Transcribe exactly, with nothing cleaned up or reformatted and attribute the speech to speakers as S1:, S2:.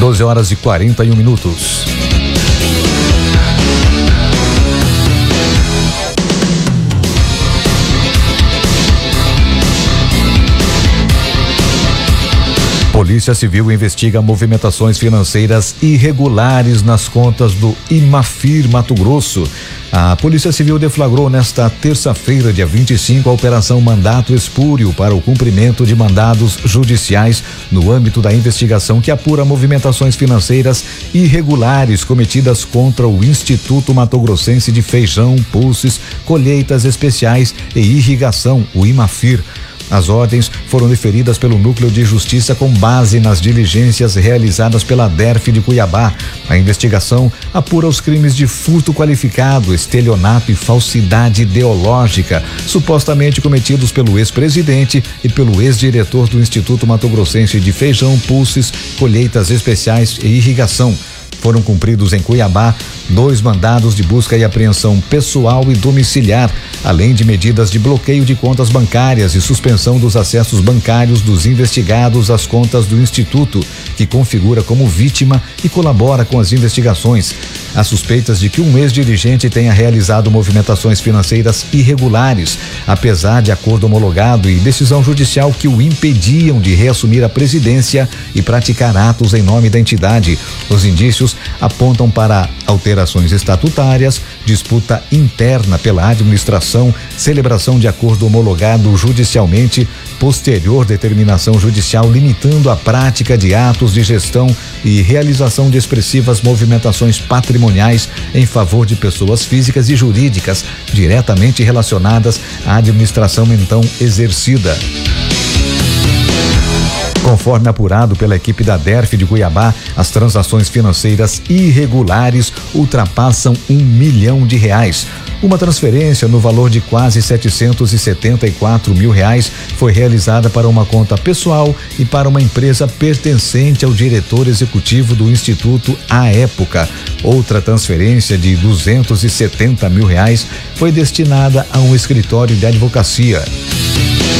S1: doze horas e quarenta e um minutos. Polícia Civil investiga movimentações financeiras irregulares nas contas do Imafir Mato Grosso. A Polícia Civil deflagrou nesta terça-feira, dia vinte e cinco, a Operação Mandato Espúrio para o cumprimento de mandados judiciais no âmbito da investigação que apura movimentações financeiras irregulares cometidas contra o Instituto Mato Grossense de Feijão, Pulses, Colheitas Especiais e Irrigação, o Imafir. As ordens foram deferidas pelo Núcleo de Justiça com base nas diligências realizadas pela DERF de Cuiabá. A investigação apura os crimes de furto qualificado, estelionato e falsidade ideológica, supostamente cometidos pelo ex-presidente e pelo ex-diretor do Instituto Mato Grossense de Feijão, Pulses, Colheitas Especiais e Irrigação. Foram cumpridos em Cuiabá dois mandados de busca e apreensão pessoal e domiciliar, além de medidas de bloqueio de contas bancárias e suspensão dos acessos bancários dos investigados às contas do Instituto, que configura como vítima e colabora com as investigações. Há suspeitas de que um ex-dirigente tenha realizado movimentações financeiras irregulares, apesar de acordo homologado e decisão judicial que o impediam de reassumir a presidência e praticar atos em nome da entidade. Os indícios apontam para alterações estatutárias, disputa interna pela administração, celebração de acordo homologado judicialmente, posterior determinação judicial limitando a prática de atos de gestão e realização de expressivas movimentações patrimoniais em favor de pessoas físicas e jurídicas diretamente relacionadas à administração então exercida. Conforme apurado pela equipe da DERF de Cuiabá, as transações financeiras irregulares ultrapassam um milhão de reais. Uma transferência no valor de quase setecentos e setenta e quatro mil reais foi realizada para uma conta pessoal e para uma empresa pertencente ao diretor executivo do Instituto à época. Outra transferência de duzentos e setenta mil reais foi destinada a um escritório de advocacia.